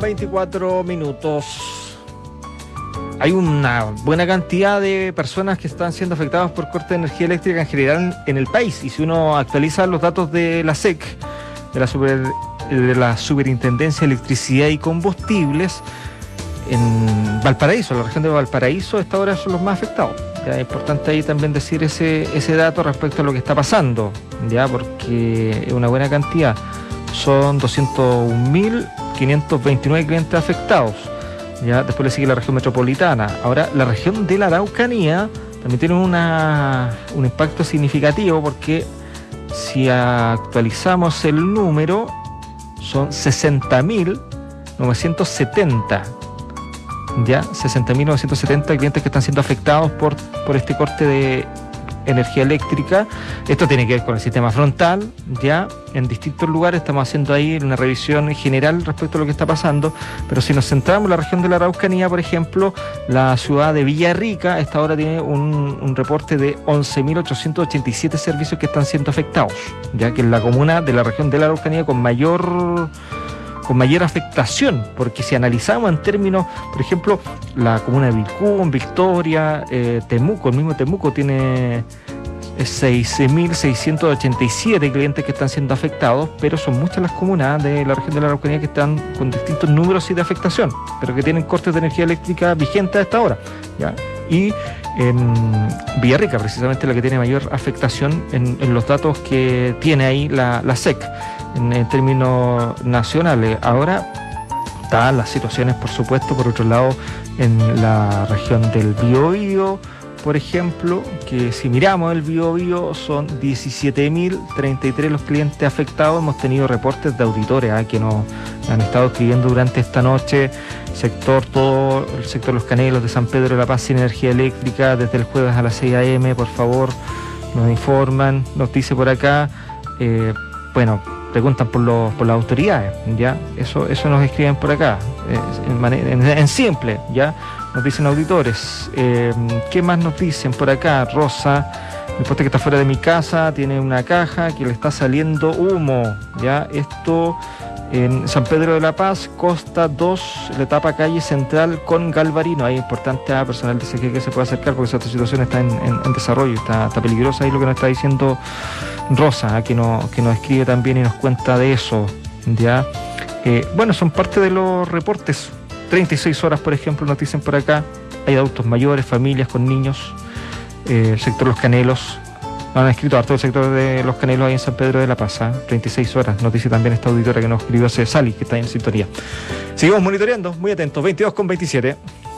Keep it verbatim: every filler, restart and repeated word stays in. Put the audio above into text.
veinticuatro minutos. Hay una buena cantidad de personas que están siendo afectadas por corte de energía eléctrica en general en el país. Y si uno actualiza los datos de la S E C, de la, super, de la Superintendencia de Electricidad y Combustibles, en Valparaíso, la región de Valparaíso, a esta hora son los más afectados. Ya es importante ahí también decir ese, ese dato respecto a lo que está pasando, ya porque es una buena cantidad. Son doscientos un mil quinientos veintinueve clientes afectados. Ya después le sigue la región metropolitana. Ahora, la región de la Araucanía también tiene una, un impacto significativo, porque si actualizamos el número, son sesenta mil novecientos setenta. Ya, sesenta mil novecientos setenta clientes que están siendo afectados por, por este corte de energía eléctrica. Esto tiene que ver con el sistema frontal, ya en distintos lugares estamos haciendo ahí una revisión general respecto a lo que está pasando, pero si nos centramos en la región de la Araucanía, por ejemplo, la ciudad de Villarrica a esta hora tiene un, un reporte de once mil ochocientos ochenta y siete servicios que están siendo afectados, ya que es la comuna de la región de la Araucanía con mayor con mayor afectación, porque si analizamos en términos, por ejemplo, la comuna de Vilcún, Victoria, eh, Temuco, el mismo Temuco tiene seis mil seiscientos ochenta y siete clientes que están siendo afectados, pero son muchas las comunas de la región de la Araucanía que están con distintos números de afectación, pero que tienen cortes de energía eléctrica vigentes a esta hora, ¿ya? Y en Villarrica, precisamente la que tiene mayor afectación en, en los datos que tiene ahí la, la S E C en, en términos nacionales. Ahora están las situaciones, por supuesto, por otro lado, en la región del Biobío, por ejemplo, que si miramos el Biobío son diecisiete mil treinta y tres los clientes afectados. Hemos tenido reportes de auditores ¿eh? que nos han estado escribiendo durante esta noche. Sector, todo el sector Los Canelos de San Pedro de la Paz sin energía eléctrica desde el jueves a las seis a eme, por favor, nos informan, nos dice por acá, eh, bueno, preguntan por los por las autoridades, ya, eso, eso nos escriben por acá, eh, en, en, en simple, ya, nos dicen auditores. Eh, ¿qué más nos dicen por acá? Rosa, el poste que está fuera de mi casa tiene una caja que le está saliendo humo, ya, esto en San Pedro de la Paz, Costa dos, la etapa calle central con Galvarino. Ahí es importante a personal de C G que se pueda acercar, porque esta situación está en, en, en desarrollo, está, está peligrosa. Ahí lo que nos está diciendo Rosa, que, no, que nos escribe también y nos cuenta de eso, ya. Eh, bueno, son parte de los reportes. treinta y seis horas, por ejemplo, nos dicen por acá. Hay adultos mayores, familias con niños, eh, sector Los Canelos. Nos han escrito harto el sector de Los Canelos ahí en San Pedro de la Paz, ¿eh? treinta y seis horas, nos dice también esta auditora que nos escribió hace Sally, que está en sintonía. Seguimos monitoreando, muy atentos, veintidós con veintisiete.